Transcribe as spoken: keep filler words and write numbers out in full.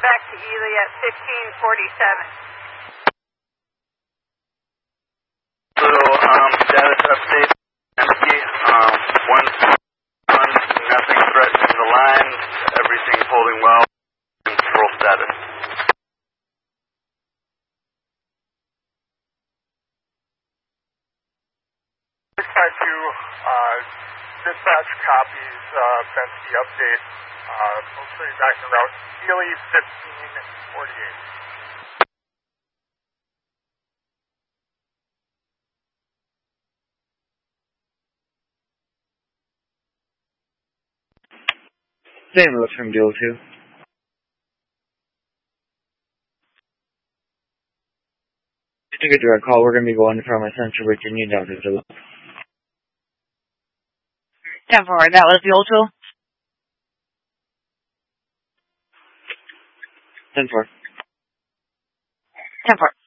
Back to Ely at fifteen forty-seven. So, um, status update, empty, um, one, one, nothing threatening the line, everything's holding well, control status. six nine two, uh, dispatch copies, uh, Bensky update, uh, mostly back to route Ely fifteen forty-eight. Same road from Deal two. Just to get direct call, we're going to be going from Central Virginia down to Duluth. ten four, that was Deal two? ten four. ten four.